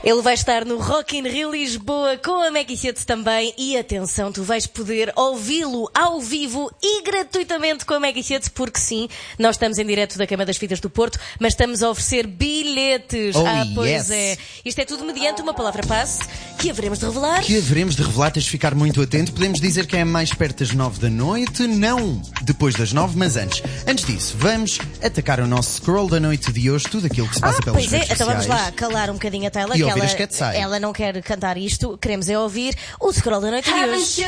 Ele vai estar no Rock in Rio Lisboa com a Maggie Hits também. E atenção, tu vais poder ouvi-lo ao vivo e gratuitamente com a Maggie Hits, porque sim, nós estamos em direto da Câmara das Fitas do Porto, mas estamos a oferecer bilhetes. Pois é. Isto é tudo mediante uma palavra-passe que haveremos de revelar. Tens de ficar muito atento. Podemos dizer que é mais perto das 9 da noite, não depois das 9, mas antes. Antes disso, vamos atacar o nosso scroll da noite de hoje, tudo aquilo que se passa pelas redes então sociais. vamos lá calar um bocadinho a tela, E que ouvir as Cat Sai. ela não quer cantar isto, queremos é ouvir o scroll da noite de hoje.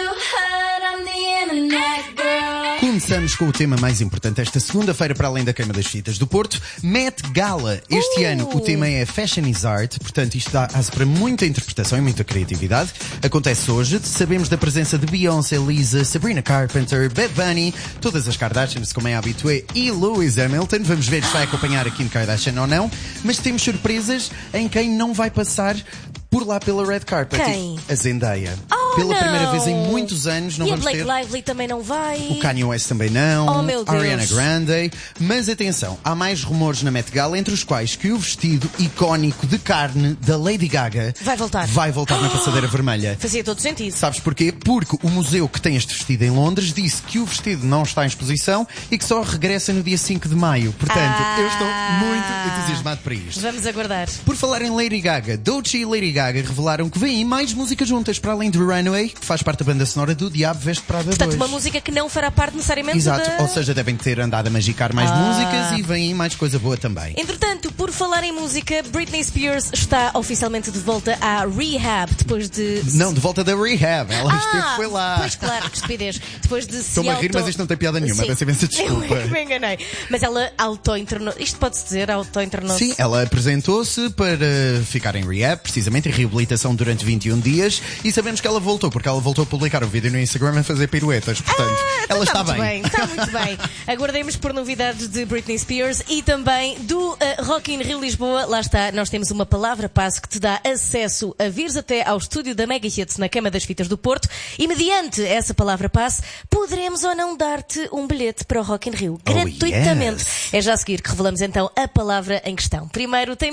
Começamos com o tema mais importante esta segunda-feira, para além da Queima das Fitas do Porto, Met Gala. Este ano o tema é Fashion is Art, portanto isto dá-se para muita interpretação e muita criatividade. Acontece hoje, sabemos da presença de Beyoncé, Lisa, Sabrina Carpenter, Bad Bunny, todas as Kardashians, como é habitué, e Lewis Hamilton. Vamos ver se vai acompanhar a Kim Kardashian ou não, mas temos surpresas em quem não vai passar por lá pela Red Carpet. Quem? A Zendaya. Pela primeira vez em muitos anos não e vamos a ter. Blake Lively também não vai. O Kanye West também não. Oh, meu Deus. Ariana Grande. Mas atenção, há mais rumores na Met Gala, entre os quais que o vestido icónico de carne da Lady Gaga vai voltar na passadeira vermelha. Fazia todo sentido. Sabes porquê? Porque o museu que tem este vestido em Londres disse que o vestido não está em exposição e que só regressa no dia 5 de maio. Portanto, eu estou muito entusiasmado para isto. Vamos aguardar. Por falar em Lady Gaga, Doechii e Lady Gaga revelaram que vêm mais músicas juntas, para além de Runaway, que faz parte da banda sonora do Diabo Veste Prada 2. Portanto, uma música que não fará parte necessariamente Exato, da... ou seja, devem ter andado a magicar mais músicas e vem aí mais coisa boa também. Entretanto, por falar em música, Britney Spears está oficialmente de volta à Rehab, depois de... Não, de volta da Rehab, ela esteve, foi lá. Pois claro, que estupidez. Depois de se Estou-me a rir, mas isto não tem piada nenhuma, peço imensa desculpa. Eu me enganei. Mas ela auto-internou... Isto pode-se dizer, auto-internou-se? Sim, ela apresentou-se para ficar em rehab, precisamente em reabilitação durante 21 dias, e sabemos que ela voltou, porque ela voltou a publicar o vídeo no Instagram a fazer piruetas, portanto, ela está bem. Está muito bem. Aguardemos por novidades de Britney Spears e também do Rock in Rio Lisboa. Lá está, nós temos uma palavra-passe que te dá acesso a vires até ao estúdio da Maggie Hits na Câmara das Fitas do Porto, e mediante essa palavra-passe poderemos ou não dar-te um bilhete para o Rock in Rio gratuitamente. Yes. É já a seguir que revelamos então a palavra em questão. Primeiro tem